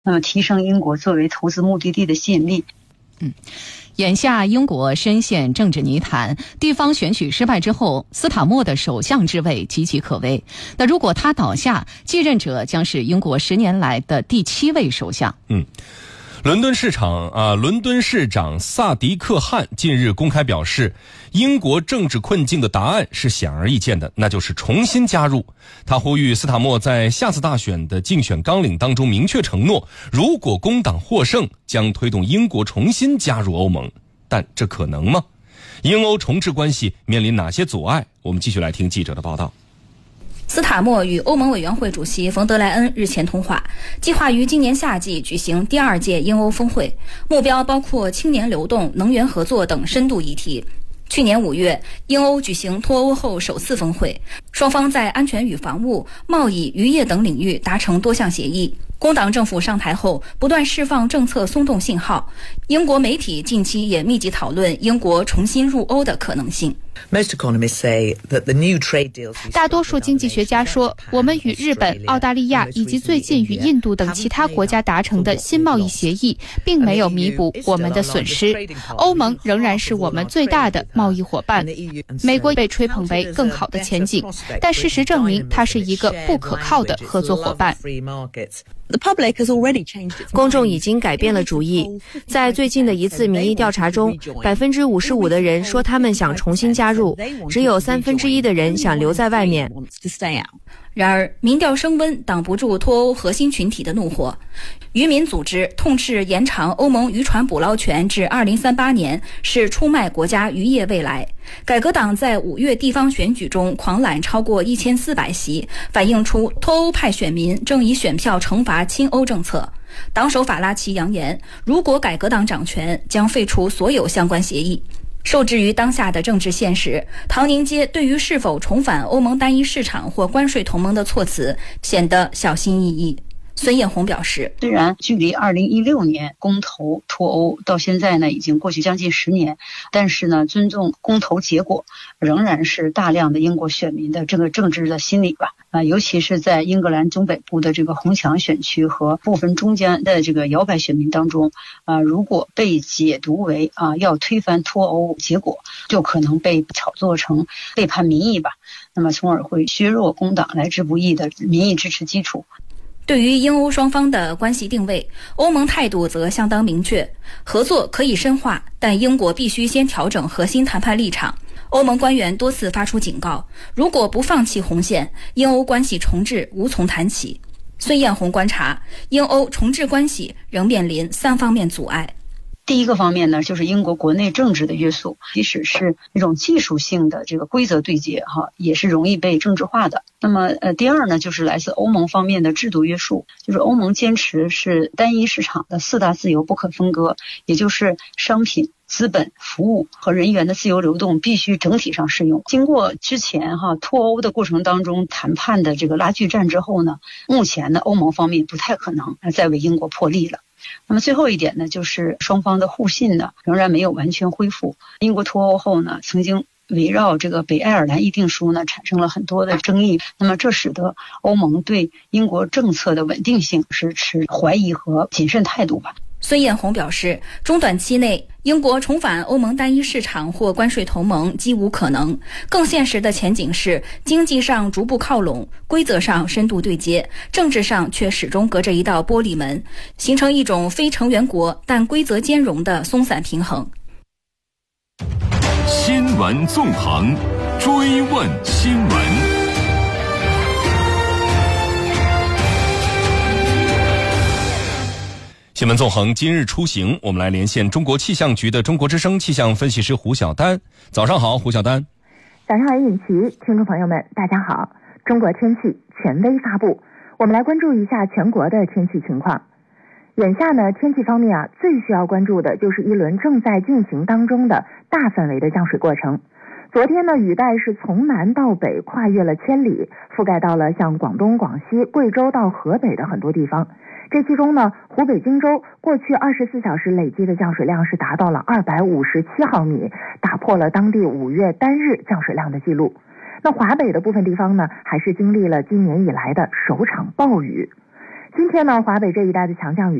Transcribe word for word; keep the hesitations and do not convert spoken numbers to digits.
那么提升英国作为投资目的地的吸引力。 嗯，眼下英国深陷政治泥潭，地方选举失败之后，斯塔默的首相之位岌岌可危。那如果他倒下，继任者将是英国十年来的第七位首相。 嗯。伦敦市场啊，伦敦市长萨迪克汗近日公开表示，英国政治困境的答案是显而易见的，那就是重新加入。他呼吁斯塔默在下次大选的竞选纲领当中明确承诺，如果工党获胜，将推动英国重新加入欧盟。但这可能吗？英欧重置关系面临哪些阻碍？我们继续来听记者的报道。 斯塔默与欧盟委员会主席冯德莱恩日前通话，计划于今年夏季举行第二届英欧峰会，目标包括青年流动、能源合作等深度议题。去年五月，英欧举行脱欧后首次峰会，双方在安全与防务、贸易、渔业等领域达成多项协议。工党政府上台后，不断释放政策松动信号。英国媒体近期也密集讨论英国重新入欧的可能性。 大多数经济学家说，我们与日本、澳大利亚以及最近与印度等其他国家达成的新贸易协议，并没有弥补我们的损失。欧盟仍然是我们最大的贸易伙伴。美国被吹捧为更好的前景，但事实证明它是一个不可靠的合作伙伴。 公众已经改变了主意。在最近的一次民意调查中，百分之五十五的人说他们想重新加入，只有三分之一的人想留在外面。 然而，民调升温挡不住脱欧核心群体的怒火。渔民组织痛斥延长欧盟渔船捕捞权至二零三八年是出卖国家渔业未来。改革党在五月地方选举中狂揽超过一千四百席，反映出脱欧派选民正以选票惩罚亲欧政策。党首法拉奇扬言，如果改革党掌权，将废除所有相关协议。受制于当下的政治现实，唐宁街对于是否重返欧盟单一市场或关税同盟的措辞显得小心翼翼。孙艳红表示， 虽然距离二零一六年公投脱欧到现在呢已经过去将近十年，但是呢尊重公投结果仍然是大量的英国选民的这个政治的心理吧。啊，尤其是在英格兰中北部的这个红墙选区和部分中间的这个摇摆选民当中，啊，如果被解读为啊要推翻脱欧结果，就可能被炒作成背叛民意吧，那么从而会削弱工党来之不易的民意支持基础。 对于英欧双方的关系定位，欧盟态度则相当明确，合作可以深化，但英国必须先调整核心谈判立场。欧盟官员多次发出警告，如果不放弃红线，英欧关系重置无从谈起。孙艳红观察，英欧重置关系仍面临三方面阻碍。 第一个方面呢，就是英国国内政治的约束，即使是那种技术性的这个规则对接哈，也是容易被政治化的。那么呃，第二呢，就是来自欧盟方面的制度约束，就是欧盟坚持是单一市场的四大自由不可分割，也就是商品、资本、服务和人员的自由流动必须整体上适用。经过之前哈脱欧的过程当中谈判的这个拉锯战之后呢，目前呢欧盟方面不太可能再为英国破例了。那么最后一点呢，就是双方的互信呢仍然没有完全恢复。英国脱欧后呢，曾经围绕这个北爱尔兰议定书呢产生了很多的争议，那么这使得欧盟对英国政策的稳定性是持怀疑和谨慎态度吧。 孙艳红表示，中短期内英国重返欧盟单一市场或关税同盟几无可能，更现实的前景是经济上逐步靠拢，规则上深度对接，政治上却始终隔着一道玻璃门，形成一种非成员国但规则兼容的松散平衡。 新闻纵横，追问新闻。 新闻纵横今日出行，我们来连线中国气象局的中国之声气象分析师胡晓丹。早上好，胡晓丹。 早上好，尹奇，听众朋友们，大家好。中国天气权威发布，我们来关注一下全国的天气情况。眼下呢，天气方面啊，最需要关注的就是一轮正在进行当中的大范围的降水过程。昨天呢，雨带是从南到北跨越了千里，覆盖到了像广东、广西、贵州到河北的很多地方。这其中呢，湖北荆州过去二十四小时累积的降水量是达到了二百五十七毫米，打破了当地五月单日降水量的记录。那华北的部分地方呢，还是经历了今年以来的首场暴雨。 今天呢，华北这一带的强降雨